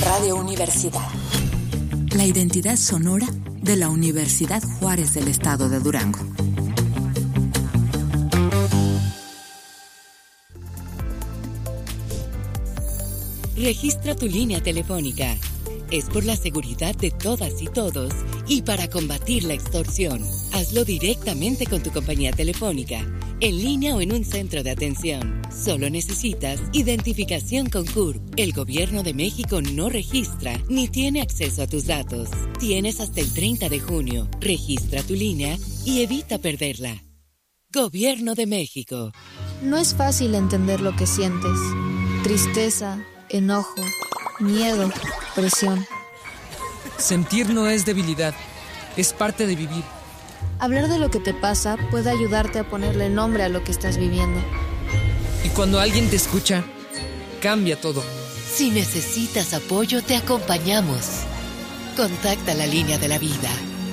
Radio Universidad. La identidad sonora de la Universidad Juárez del Estado de Durango. Registra tu línea telefónica. Es por la seguridad de todas y todos y para combatir la extorsión. Hazlo directamente con tu compañía telefónica, en línea o en un centro de atención. Solo necesitas identificación con CURP. El Gobierno de México no registra ni tiene acceso a tus datos. Tienes hasta el 30 de junio. Registra tu línea y evita perderla. Gobierno de México. No es fácil entender lo que sientes. Tristeza, enojo, miedo, presión. Sentir no es debilidad, es parte de vivir. Hablar de lo que te pasa puede ayudarte a ponerle nombre a lo que estás viviendo. Y cuando alguien te escucha, cambia todo. Si necesitas apoyo, te acompañamos. Contacta la línea de la vida.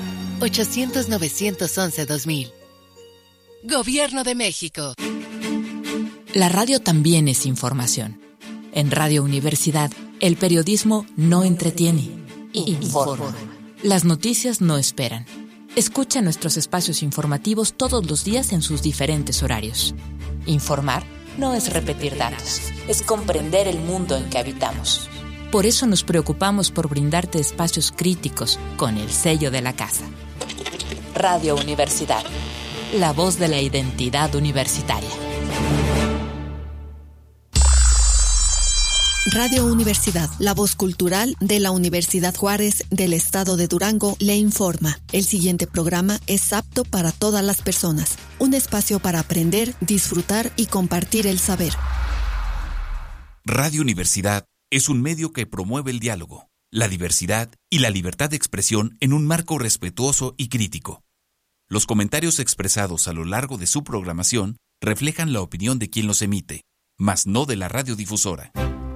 800-911-2000. Gobierno de México. La radio también es información. En Radio Universidad, el periodismo no entretiene, informa. Las noticias no esperan. Escucha nuestros espacios informativos todos los días en sus diferentes horarios. Informar no es repetir datos, es comprender el mundo en que habitamos. Por eso nos preocupamos por brindarte espacios críticos con el sello de la casa. Radio Universidad, la voz de la identidad universitaria. Radio Universidad, la voz cultural de la Universidad Juárez del Estado de Durango, le informa. El siguiente programa es apto para todas las personas. Un espacio para aprender, disfrutar y compartir el saber. Radio Universidad es un medio que promueve el diálogo, la diversidad y la libertad de expresión en un marco respetuoso y crítico. Los comentarios expresados a lo largo de su programación reflejan la opinión de quien los emite, mas no de la radiodifusora.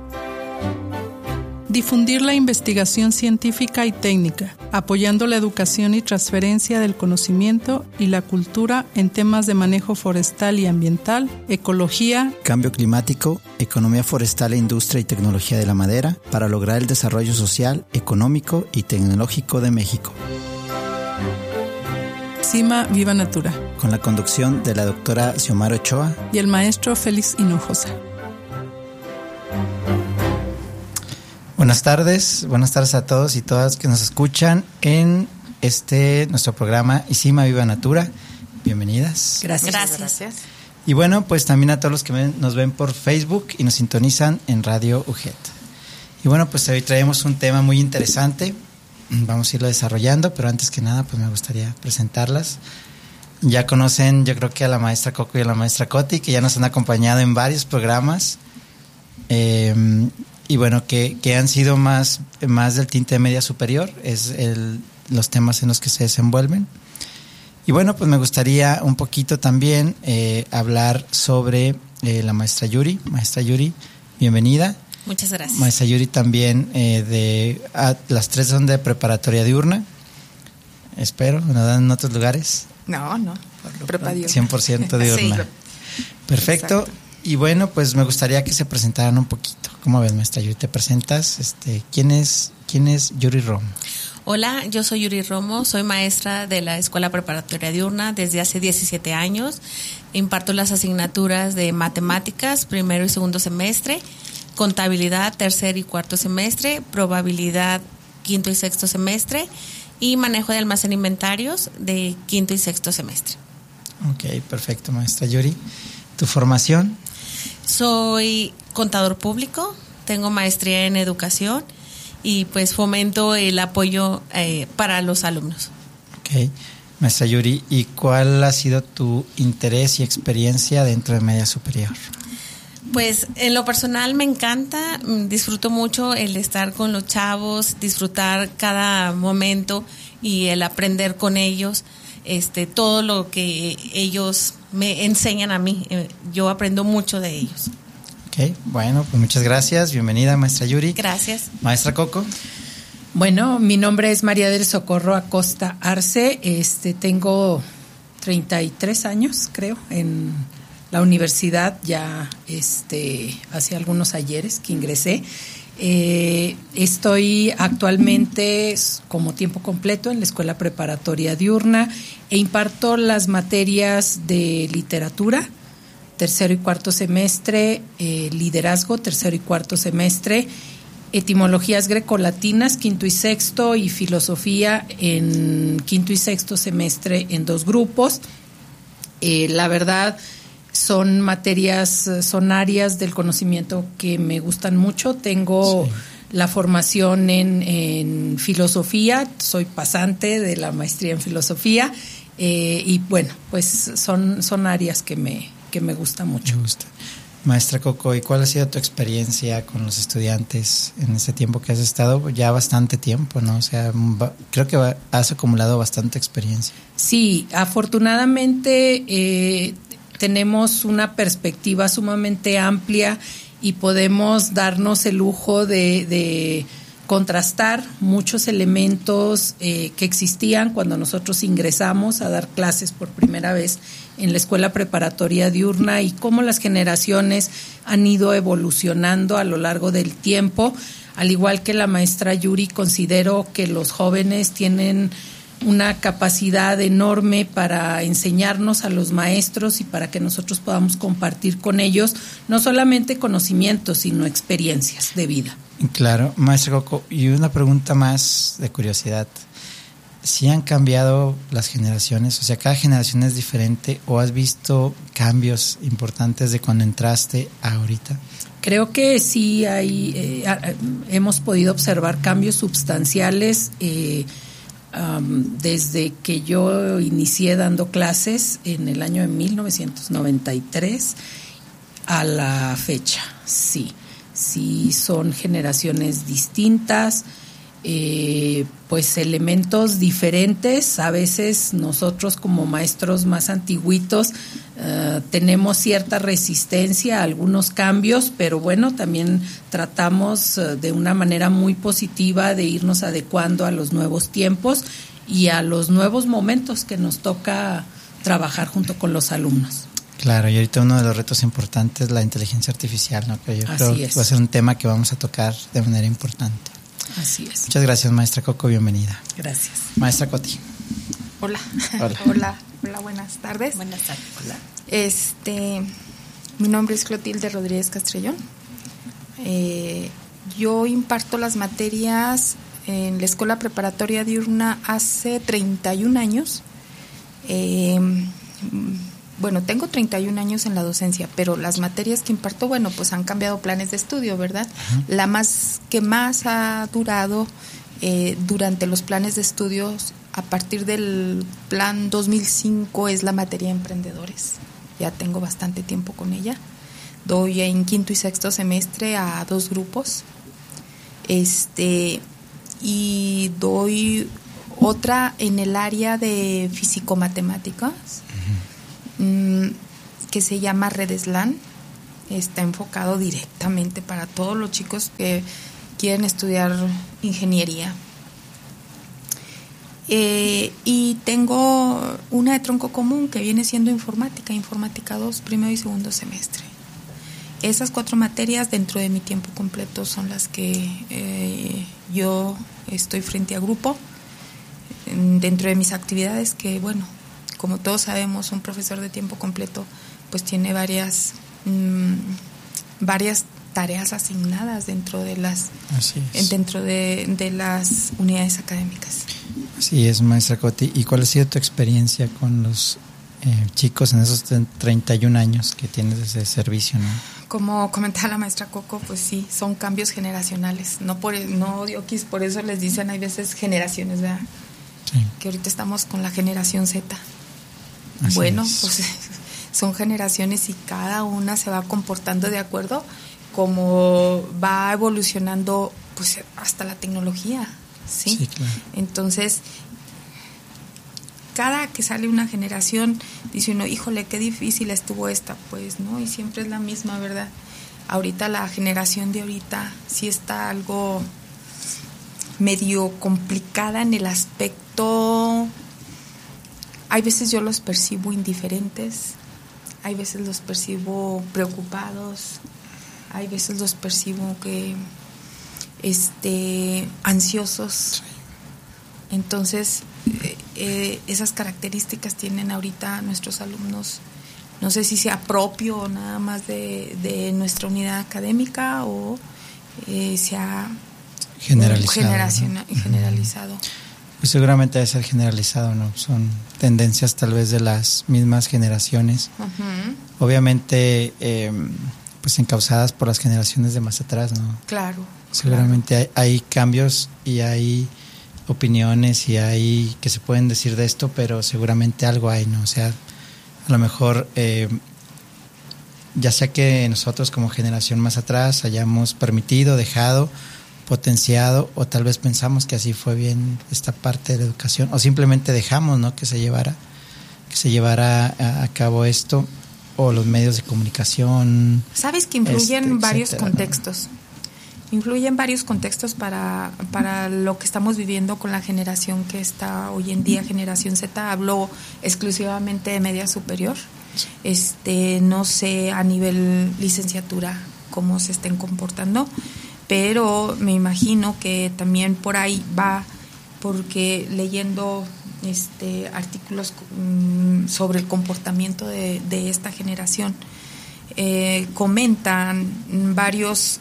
Difundir la investigación científica y técnica, apoyando la educación y transferencia del conocimiento y la cultura en temas de manejo forestal y ambiental, ecología, cambio climático, economía forestal e industria y tecnología de la madera para lograr el desarrollo social, económico y tecnológico de México. CIMA Viva Natura. Con la conducción de la doctora Xiomara Ochoa y el maestro Félix Hinojosa. Buenas tardes a todos y todas que nos escuchan en nuestro programa CIMA Viva Natura. Bienvenidas. Gracias. Y bueno, pues también a todos los que nos ven por Facebook y nos sintonizan en Radio UGET. Y bueno, pues hoy traemos un tema muy interesante. Vamos a irlo desarrollando, pero antes que nada, pues me gustaría presentarlas. Ya conocen, yo creo que a la maestra Coco y a la maestra Coti, que ya nos han acompañado en varios programas. Y bueno, que han sido más del tinte de media superior, es los temas en los que se desenvuelven. Y bueno, pues me gustaría un poquito también hablar sobre la maestra Yuri. Maestra Yuri, bienvenida. Muchas gracias. Maestra Yuri también, las tres son de preparatoria diurna, espero, ¿no dan en otros lugares? No, prepa diurna. 100% diurna. Sí. Perfecto. Exacto. Y bueno, pues me gustaría que se presentaran un poquito. ¿Cómo ves, maestra Yuri? ¿Te presentas? ¿Quién es Yuri Romo? Hola, yo soy Yuri Romo, soy maestra de la Escuela Preparatoria Diurna desde hace 17 años. Imparto las asignaturas de matemáticas, primero y segundo semestre, contabilidad, tercer y cuarto semestre, probabilidad, quinto y sexto semestre, y manejo de almacén inventarios de quinto y sexto semestre. Ok, perfecto, maestra Yuri. ¿Tu formación? Soy contador público, tengo maestría en educación y pues fomento el apoyo para los alumnos. Ok, maestra Yuri, ¿y cuál ha sido tu interés y experiencia dentro de media superior? Pues en lo personal me encanta, disfruto mucho el estar con los chavos, disfrutar cada momento y el aprender con ellos, todo lo que ellos me enseñan a mí, yo aprendo mucho de ellos. Ok, bueno, pues muchas gracias, bienvenida maestra Yuri. Gracias. Maestra Coco. Bueno, mi nombre es María del Socorro Acosta Arce, tengo 33 años creo en la universidad, ya hace algunos ayeres que ingresé Estoy actualmente como tiempo completo en la Escuela Preparatoria Diurna e imparto las materias de literatura, tercero y cuarto semestre, liderazgo, tercero y cuarto semestre, etimologías grecolatinas, quinto y sexto, y filosofía en quinto y sexto semestre en 2 grupos. La verdad, son materias, son áreas del conocimiento que me gustan mucho. Tengo la formación en filosofía, soy pasante de la maestría en filosofía, y bueno, pues son áreas que me gustan mucho. Me gusta. Maestra Coco, ¿y cuál ha sido tu experiencia con los estudiantes en ese tiempo que has estado? Ya bastante tiempo, ¿no? O sea, creo que has acumulado bastante experiencia. Sí, afortunadamente tenemos una perspectiva sumamente amplia y podemos darnos el lujo de contrastar muchos elementos que existían cuando nosotros ingresamos a dar clases por primera vez en la Escuela Preparatoria Diurna y cómo las generaciones han ido evolucionando a lo largo del tiempo. Al igual que la maestra Yuri, considero que los jóvenes tienen una capacidad enorme para enseñarnos a los maestros y para que nosotros podamos compartir con ellos no solamente conocimientos, sino experiencias de vida. Claro, maestra Coco, y una pregunta más de curiosidad. ¿Sí han cambiado las generaciones? O sea, ¿cada generación es diferente o has visto cambios importantes de cuando entraste a ahorita? Creo que sí hemos podido observar cambios substanciales desde que yo inicié dando clases en el año de 1993 a la fecha. Sí son generaciones distintas, pues elementos diferentes. A veces nosotros como maestros más antiguitos tenemos cierta resistencia a algunos cambios, pero bueno, también tratamos de una manera muy positiva de irnos adecuando a los nuevos tiempos y a los nuevos momentos que nos toca trabajar junto con los alumnos. Claro, y ahorita uno de los retos importantes es la inteligencia artificial, ¿no? Que yo creo que va a ser un tema que vamos a tocar de manera importante. Así es. Muchas gracias, maestra Coco, bienvenida. Gracias. Maestra Coti. Hola. Hola, buenas tardes. Buenas tardes. Hola. Mi nombre es Clotilde Rodríguez Castrellón. Yo imparto las materias en la Escuela Preparatoria Diurna hace 31 años. Bueno, tengo 31 años en la docencia, pero las materias que imparto, bueno, pues han cambiado planes de estudio, ¿verdad? Uh-huh. La que más ha durado durante los planes de estudios a partir del plan 2005 es la materia de emprendedores. Ya tengo bastante tiempo con ella. Doy en quinto y sexto semestre a 2 grupos. Y doy otra en el área de físico-matemáticas. Que se llama Redes LAN. Está enfocado directamente para todos los chicos que quieren estudiar ingeniería. Y tengo una de tronco común que viene siendo Informática 2, primero y segundo semestre. Esas 4 materias dentro de mi tiempo completo son las que yo estoy frente a grupo. Dentro de mis actividades que, bueno, como todos sabemos, un profesor de tiempo completo pues tiene varias tareas asignadas dentro de las unidades académicas. Así es, maestra Coti. ¿Y cuál ha sido tu experiencia con los chicos en esos 31 años que tienes ese servicio, ¿no? Como comentaba la maestra Coco, pues sí, son cambios generacionales. Por eso les dicen hay veces generaciones, ¿verdad? Sí. Que ahorita estamos con la generación Z. Así bueno, es. Pues son generaciones y cada una se va comportando de acuerdo como va evolucionando pues hasta la tecnología, ¿sí? Sí, claro. Entonces, cada que sale una generación dice uno, híjole, qué difícil estuvo esta, pues, ¿no? Y siempre es la misma, ¿verdad? Ahorita la generación de ahorita sí está algo medio complicada en el aspecto. Hay veces yo los percibo indiferentes, hay veces los percibo preocupados, hay veces los percibo que ansiosos. Sí. Entonces, esas características tienen ahorita nuestros alumnos. No sé si sea propio nada más de nuestra unidad académica o sea generalizado. Pues seguramente debe ser generalizado, ¿no? Son tendencias tal vez de las mismas generaciones. Uh-huh. Obviamente, pues encausadas por las generaciones de más atrás, ¿no? Claro. Seguramente hay cambios y hay opiniones y hay que se pueden decir de esto, pero seguramente algo hay, ¿no? O sea, a lo mejor, ya sea que nosotros como generación más atrás hayamos permitido, dejado, potenciado, o tal vez pensamos que así fue bien esta parte de la educación, o simplemente dejamos, ¿no?, que se llevara a cabo esto, o los medios de comunicación. Sabes que influyen varios contextos. Influyen varios contextos para lo que estamos viviendo con la generación que está hoy en día, generación Z. Hablo exclusivamente de media superior. No sé a nivel licenciatura cómo se estén comportando, pero me imagino que también por ahí va, porque leyendo artículos sobre el comportamiento de esta generación, comentan varios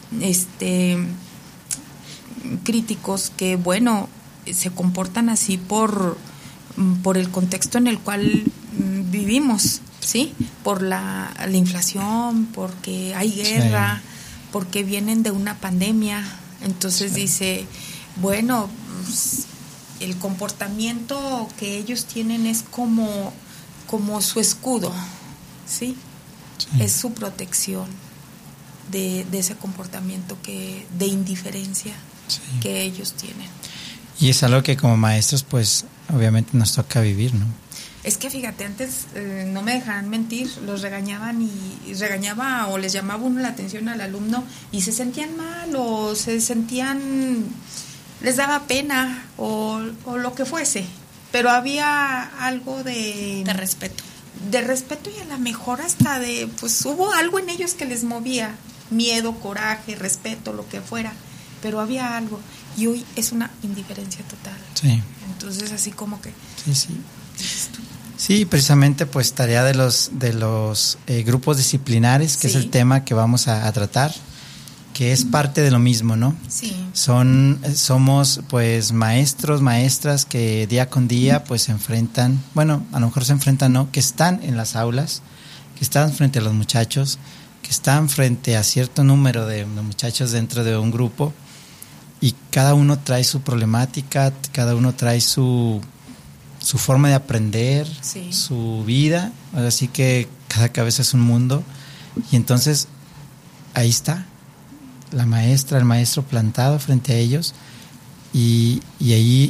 críticos que, bueno, se comportan así por el contexto en el cual vivimos, ¿sí? Por la inflación, porque hay guerra, sí, porque vienen de una pandemia. Entonces sí, dice, bueno, pues, el comportamiento que ellos tienen es como su escudo, ¿sí? Sí. Es su protección de ese comportamiento de indiferencia, sí, que ellos tienen. Y es algo que como maestros, pues, obviamente nos toca vivir, ¿no? Es que fíjate, antes no me dejarán mentir, los regañaban y regañaba o les llamaba uno la atención al alumno y se sentían mal o se sentían, les daba pena o lo que fuese, pero había algo de respeto. De respeto y a lo mejor hasta pues hubo algo en ellos que les movía, miedo, coraje, respeto, lo que fuera, pero había algo y hoy es una indiferencia total. Sí. Entonces así como que... Sí. Sí, precisamente pues tarea de los grupos disciplinares, que sí, es el tema que vamos a tratar, que es parte de lo mismo, ¿no? Sí. Somos pues maestros, maestras que día con día pues se enfrentan, bueno, a lo mejor se enfrentan, ¿no? Que están en las aulas, que están frente a los muchachos, que están frente a cierto número de muchachos dentro de un grupo y cada uno trae su problemática, cada uno trae su forma de aprender, sí, su vida, así que cada cabeza es un mundo y entonces ahí está la maestra, el maestro plantado frente a ellos y ahí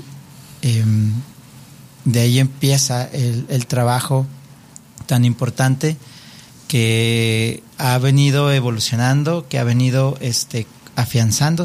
de ahí empieza el trabajo tan importante que ha venido evolucionando, que ha venido afianzando